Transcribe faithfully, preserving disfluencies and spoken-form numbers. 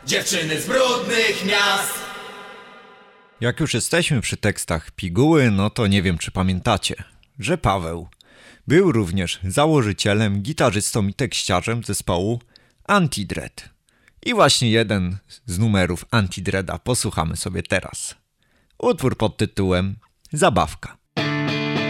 Dziewczyny z brudnych miast. Jak już jesteśmy przy tekstach Piguły, no to nie wiem, czy pamiętacie, że Paweł był również założycielem, gitarzystą i tekściarzem zespołu Antidread. I właśnie jeden z numerów Antidreada posłuchamy sobie teraz. Utwór pod tytułem Zabawka.